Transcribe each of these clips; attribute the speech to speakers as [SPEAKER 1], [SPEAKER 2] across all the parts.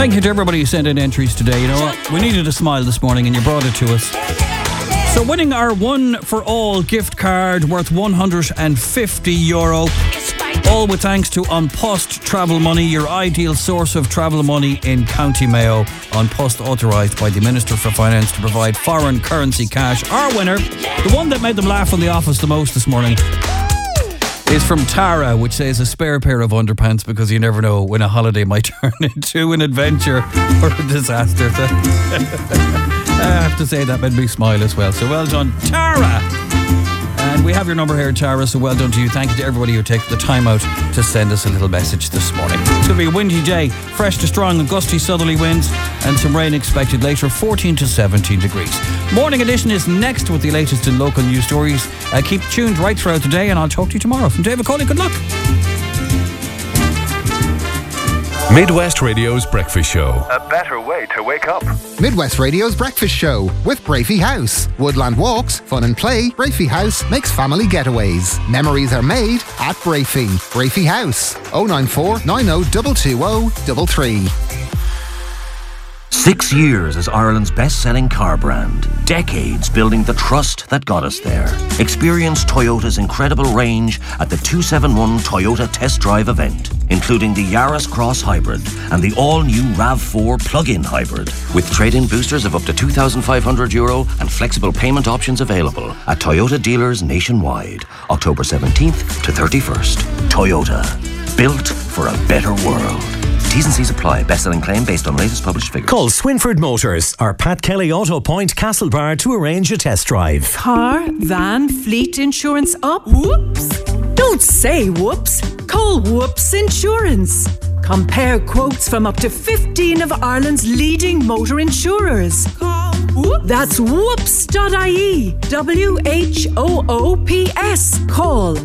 [SPEAKER 1] Thank you to everybody who sent in entries today. You know what? We needed a smile this morning and you brought it to us. So winning our One for All gift card worth €150. All with thanks to An Post Travel Money, your ideal source of travel money in County Mayo. An Post authorised by the Minister for Finance to provide foreign currency cash. Our winner, the one that made them laugh in the office the most this morning, is from Tara, which says a spare pair of underpants because you never know when a holiday might turn into an adventure or a disaster. I have to say that made me smile as well. So well done, Tara. And we have your number here, Tara, so well done to you. Thank you to everybody who takes the time out to send us a little message this morning. It's going to be a windy day, fresh to strong and gusty southerly winds, and some rain expected later, 14 to 17 degrees. Morning Edition is next with the latest in local news stories. Keep tuned right throughout the day, and I'll talk to you tomorrow. From David Coley, good luck.
[SPEAKER 2] Midwest Radio's Breakfast Show.
[SPEAKER 3] A better way to wake up.
[SPEAKER 4] Midwest Radio's Breakfast Show with Brafey House. Woodland walks, fun and play. Brafey House makes family getaways. Memories are made at Brafey. Brafey House. 094 90 220 33.
[SPEAKER 5] 6 years as Ireland's best-selling car brand. Decades building the trust that got us there. Experience Toyota's incredible range at the 271 Toyota Test Drive event, including the Yaris Cross Hybrid and the all-new RAV4 plug-in hybrid, with trade-in boosters of up to €2,500 and flexible payment options available at Toyota dealers nationwide, October 17th to 31st. Toyota, built for a better world. T's and C's apply. Best-selling claim based on latest published figures.
[SPEAKER 6] Call Swinford Motors or Pat Kelly Auto Point Castlebar to arrange a test drive.
[SPEAKER 7] Car, van, fleet insurance up? Whoops! Don't say whoops. Call Whoops Insurance. Compare quotes from up to 15 of Ireland's leading motor insurers. Call Whoops. That's whoops.ie. WHOOPS. Call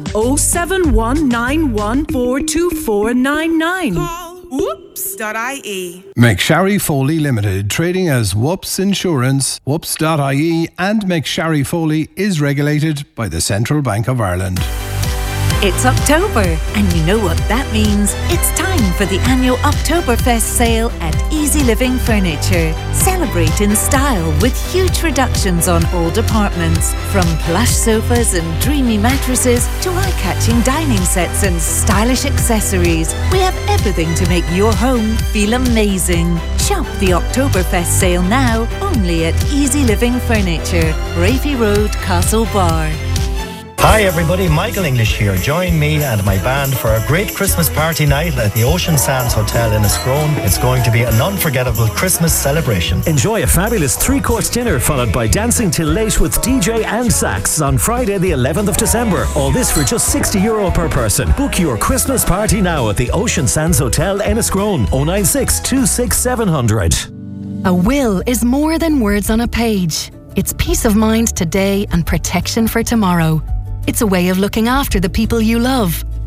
[SPEAKER 7] 07191424499. Call whoops.ie.
[SPEAKER 8] McSharry Foley Limited, trading as Whoops Insurance, whoops.ie, and McSharry Foley is regulated by the Central Bank of Ireland.
[SPEAKER 9] It's October, and you know what that means. It's time for the annual Oktoberfest sale at Easy Living Furniture. Celebrate in style with huge reductions on all departments. From plush sofas and dreamy mattresses to eye-catching dining sets and stylish accessories. We have everything to make your home feel amazing. Shop the Oktoberfest sale now, only at Easy Living Furniture, Brafey Road, Castlebar.
[SPEAKER 10] Hi everybody, Michael English here. Join me and my band for a great Christmas party night at the Ocean Sands Hotel in Escrone. It's going to be an unforgettable Christmas celebration.
[SPEAKER 6] Enjoy a fabulous 3-course dinner followed by dancing till late with DJ and sax on Friday the 11th of December. All this for just €60 per person. Book your Christmas party now at the Ocean Sands Hotel in Escrone. 096 26 700.
[SPEAKER 11] A will is more than words on a page. It's peace of mind today and protection for tomorrow. It's a way of looking after the people you love.